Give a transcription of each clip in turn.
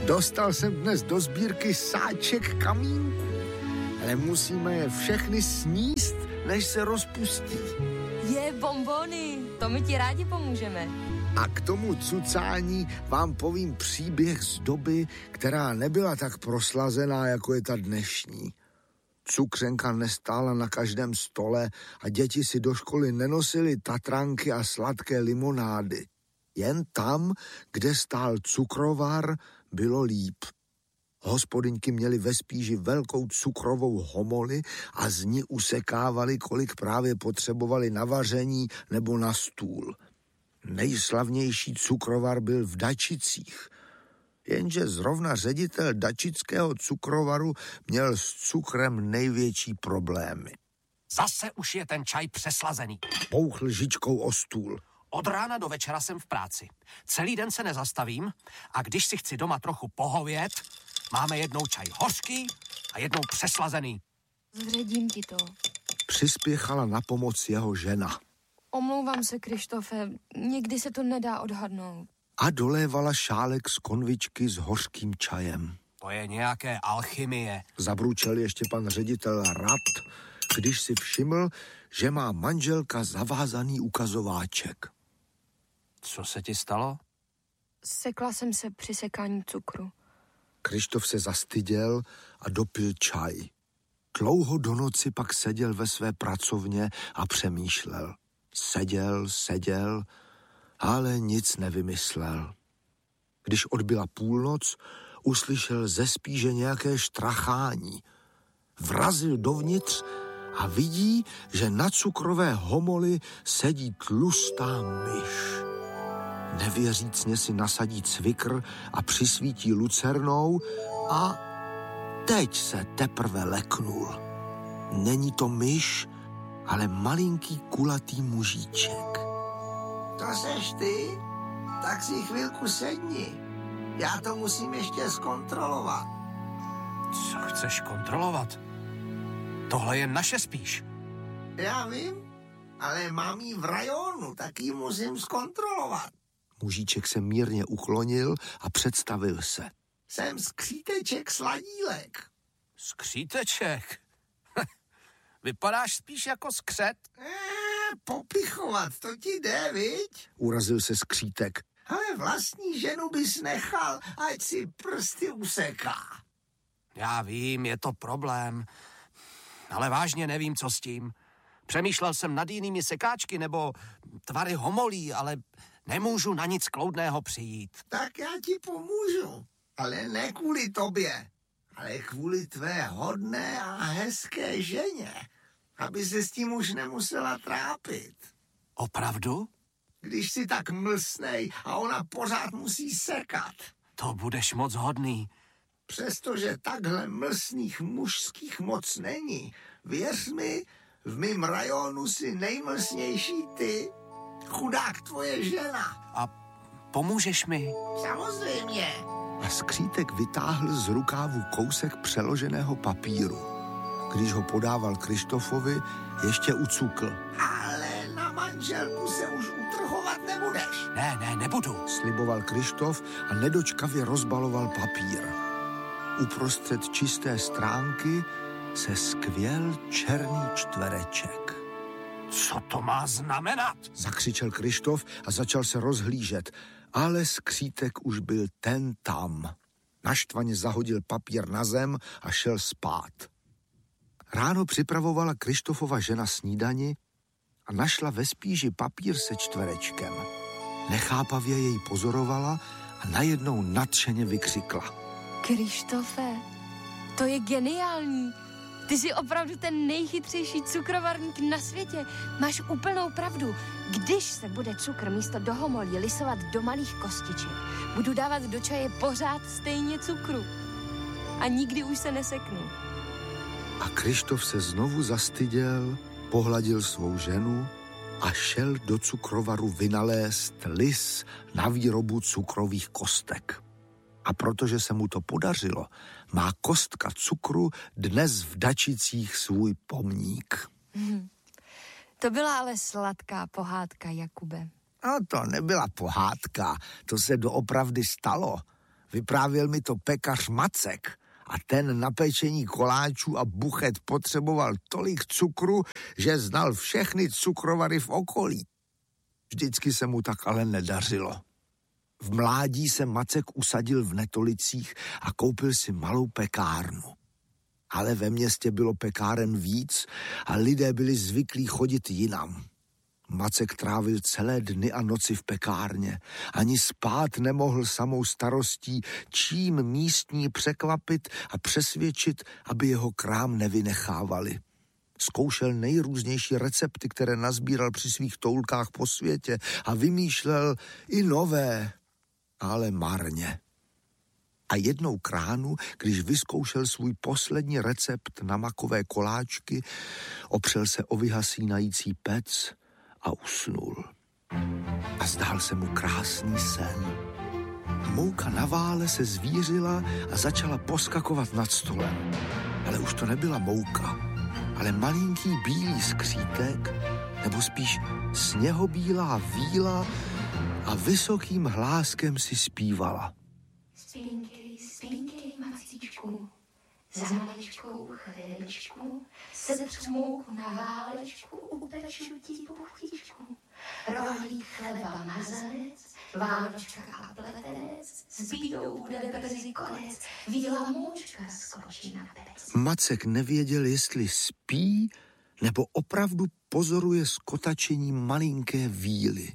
Dostal jsem dnes do sbírky sáček kamínků, ale musíme je všechny sníst, než se rozpustí. Bonbony, to my ti rádi pomůžeme. A k tomu cucání vám povím příběh z doby, která nebyla tak proslazená, jako je ta dnešní. Cukřenka nestála na každém stole a děti si do školy nenosily tatranky a sladké limonády. Jen tam, kde stál cukrovar, bylo líp. Hospodyňky měly ve spíži velkou cukrovou homoli a z ní usekávali, kolik právě potřebovali na vaření nebo na stůl. Nejslavnější cukrovar byl v Dačicích, jenže zrovna ředitel dačického cukrovaru měl s cukrem největší problémy. Zase už je ten čaj přeslazený. Pouchl lžičkou o stůl. Od rána do večera jsem v práci. Celý den se nezastavím a když si chci doma trochu pohovět, máme jednou čaj hořký a jednou přeslazený. Zředím ti to. Přispěchala na pomoc jeho žena. Omlouvám se, Krištofe, někdy se to nedá odhadnout. A dolévala šálek z konvičky s hořkým čajem. To je nějaké alchymie. Zabručel ještě pan ředitel rád, když si všiml, že má manželka zavázaný ukazováček. Co se ti stalo? Sekla jsem se při sekání cukru. Krištof se zastyděl a dopil čaj. Dlouho do noci pak seděl ve své pracovně a přemýšlel. Seděl, ale nic nevymyslel. Když odbyla půlnoc, uslyšel ze spíže nějaké štrachání. Vrazil dovnitř a vidí, že na cukrové homoli sedí tlustá myš. Nevěřícně si nasadí cvikr a přisvítí lucernou a teď se teprve leknul. Není to myš, ale malinký kulatý mužíček. To seš ty? Tak si chvilku sedni. Já to musím ještě zkontrolovat. Co chceš kontrolovat? Tohle je naše spíš. Já vím, ale mám jí v rajonu, tak ji musím zkontrolovat. Mužíček se mírně uklonil a představil se. Jsem skříteček Sladílek. Skříteček? Vypadáš spíš jako skřet. Popichovat, to ti jde, viď? Urazil se skřítek. Ale vlastní ženu bys nechal, ať si prsty useká. Já vím, je to problém, ale vážně nevím, co s tím. Přemýšlel jsem nad jinými sekáčky nebo tvary homolí, ale nemůžu na nic kloudného přijít. Tak já ti pomůžu, ale ne kvůli tobě, ale kvůli tvé hodné a hezké ženě, aby se s tím už nemusela trápit. Opravdu? Když si tak mlsnej a ona pořád musí sekat. To budeš moc hodný. Přestože takhle mlsných mužských moc není, věř mi, v mým rajonu si nejmlsnější ty, chudák tvoje žena. A pomůžeš mi? Samozřejmě. A skřítek vytáhl z rukávu kousek přeloženého papíru. Když ho podával Krištofovi, ještě ucukl. Ale na manželku se už utrhovat nebudeš. Ne, nebudu. Sliboval Krištof a nedočkavě rozbaloval papír. Uprostřed čisté stránky se skvěl černý čtvereček. Co to má znamenat? Zakřičel Krištof a začal se rozhlížet, ale skřítek už byl ten tam. Naštvaně zahodil papír na zem a šel spát. Ráno připravovala Krištofova žena snídani a našla ve spíži papír se čtverečkem. Nechápavě jej pozorovala a najednou nadšeně vykřikla. Krištofe, to je geniální. Ty jsi opravdu ten nejchytřejší cukrovarník na světě. Máš úplnou pravdu. Když se bude cukr místo do homolí lisovat do malých kostiček, budu dávat do čaje pořád stejně cukru. A nikdy už se neseknu. A Krištof se znovu zastyděl, pohladil svou ženu a šel do cukrovaru vynalézt lis na výrobu cukrových kostek. A protože se mu to podařilo, má kostka cukru dnes v Dačicích svůj pomník. To byla ale sladká pohádka, Jakube. A to nebyla pohádka, to se doopravdy stalo. Vyprávěl mi to pekař Macek a ten na pečení koláčů a buchet potřeboval tolik cukru, že znal všechny cukrovary v okolí. Vždycky se mu tak ale nedařilo. V mládí se Macek usadil v Netolicích a koupil si malou pekárnu. Ale ve městě bylo pekáren víc a lidé byli zvyklí chodit jinam. Macek trávil celé dny a noci v pekárně. Ani spát nemohl samou starostí, čím místní překvapit a přesvědčit, aby jeho krám nevynechávali. Zkoušel nejrůznější recepty, které nazbíral při svých toulkách po světě a vymýšlel i nové, ale marně. A jednou k ránu, když vyzkoušel svůj poslední recept na makové koláčky, opřel se o vyhasínající pec a usnul. A zdál se mu krásný sen. Mouka na vále se zvířila a začala poskakovat nad stolem. Ale už to nebyla mouka, ale malinký bílý skřítek, nebo spíš sněhobílá víla a vysokým hláskem si zpívala. Spinkej, macíčku, za maličkou chvíličku, setřu mouku na válečku, upeču ti puchtičku. Rohlík chleba mazanec, vánočka a pletenec, s bídou bude brzy konec, víla moučka skočí na pec. Macek nevěděl, jestli spí, nebo opravdu pozoruje skotačení malinké víly.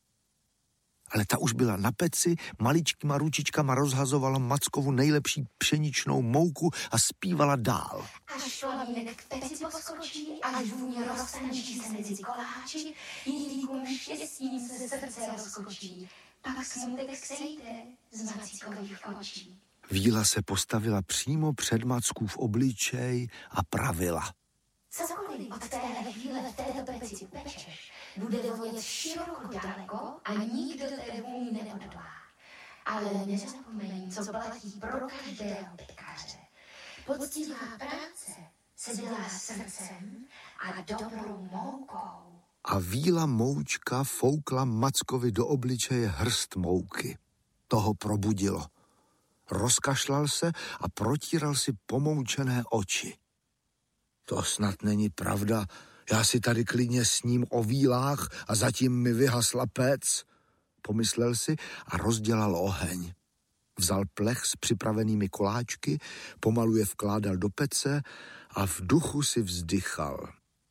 Ale ta už byla na peci, maličkýma ručičkama rozhazovala Mackovu nejlepší pšeničnou mouku a zpívala dál. Až šlavínek k peci poskočí, až vůně roztančí se mezi koláči, jedíkům štěstím se srdce rozkočí, pak smutek sejde z Macíkových očí. Víla se postavila přímo před Mackův obličej a pravila. Cokoliv od téhle chvíle v této peci upečeš, bude vonět široko daleko a nikdo té vůni neodolá. Ale nezapomeň, co platí pro každého pekaře. Poctivá práce se dělá srdcem a dobrou moukou. A víla moučka foukla Mackovi do obličeje hrst mouky. Toho probudilo. Rozkašlal se a protíral si pomoučené oči. To snad není pravda. Já si tady klidně sním o vílách a zatím mi vyhasla pec, pomyslel si a rozdělal oheň. Vzal plech s připravenými koláčky, pomalu je vkládal do pece a v duchu si vzdychal.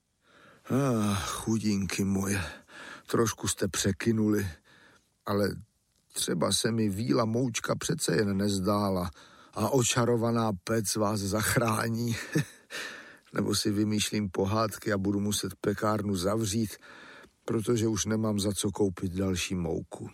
Chudinky moje, trošku jste překynuli, ale třeba se mi víla moučka přece jen nezdála a očarovaná pec vás zachrání. Nebo si vymýšlím pohádky a budu muset pekárnu zavřít, protože už nemám za co koupit další mouku.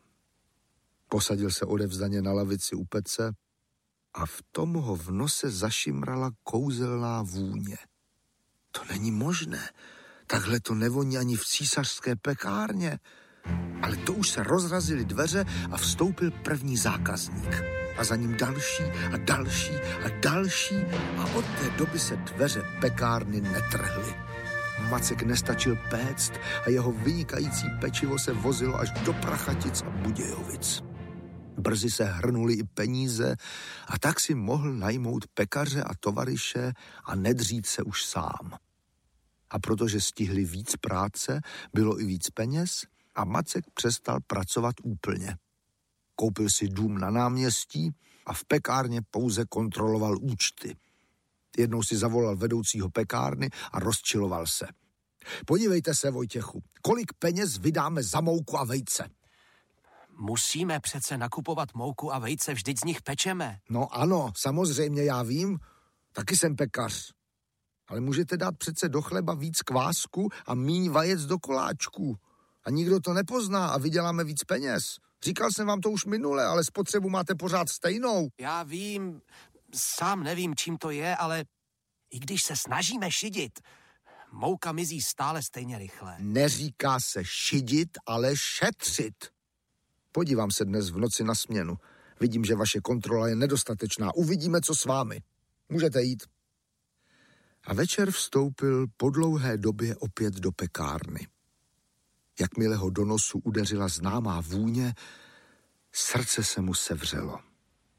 Posadil se odevzdaně na lavici u pece a v tom ho v nose zašimrala kouzelná vůně. To není možné. Takhle to nevoní ani v císařské pekárně. Ale to už se rozrazily dveře a vstoupil první zákazník. A za ním další a další a další a od té doby se dveře pekárny netrhly. Macek nestačil péct a jeho vynikající pečivo se vozilo až do Prachatic a Budějovic. Brzy se hrnuly i peníze a tak si mohl najmout pekaře a tovaryše a nedřít se už sám. A protože stihli víc práce, bylo i víc peněz a Macek přestal pracovat úplně. Koupil si dům na náměstí a v pekárně pouze kontroloval účty. Jednou si zavolal vedoucího pekárny a rozčiloval se. Podívejte se, Vojtěchu, kolik peněz vydáme za mouku a vejce? Musíme přece nakupovat mouku a vejce, vždyť z nich pečeme. No ano, samozřejmě, já vím, taky jsem pekař. Ale můžete dát přece do chleba víc kvásku a míň vajec do koláčků. A nikdo to nepozná a vyděláme víc peněz. Říkal jsem vám to už minule, ale spotřebu máte pořád stejnou. Já vím, sám nevím, čím to je, ale i když se snažíme šidit, mouka mizí stále stejně rychle. Neříká se šidit, ale šetřit. Podívám se dnes v noci na směnu. Vidím, že vaše kontrola je nedostatečná. Uvidíme, co s vámi. Můžete jít. A večer vstoupil po dlouhé době opět do pekárny. Jakmile ho do nosu udeřila známá vůně, srdce se mu sevřelo.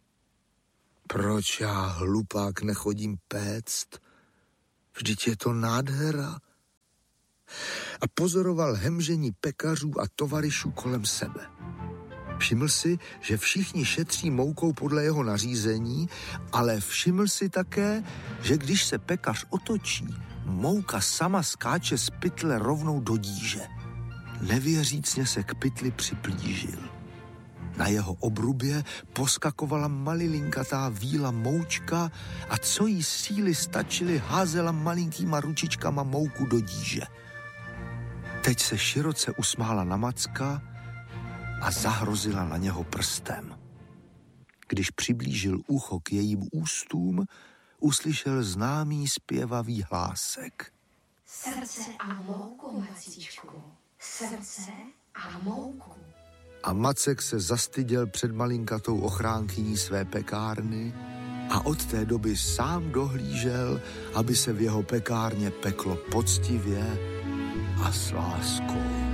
Proč já, hlupák, nechodím péct? Vždyť je to nádhera. A pozoroval hemžení pekařů a tovaryšů kolem sebe. Všiml si, že všichni šetří moukou podle jeho nařízení, ale všiml si také, že když se pekař otočí, mouka sama skáče z pytle rovnou do díže. Nevěřícně se k pytli přiblížil. Na jeho obrubě poskakovala malilinkatá víla moučka a co jí síly stačily, házela malinkýma ručičkama mouku do díže. Teď se široce usmála na Macka a zahrozila na něho prstem. Když přiblížil ucho k jejím ústům, uslyšel známý zpěvavý hlásek. Srdce a mouku, Macíčku. Srdce a mouku. A Macek se zastyděl před malinkatou ochránkyní své pekárny a od té doby sám dohlížel, aby se v jeho pekárně peklo poctivě a s láskou.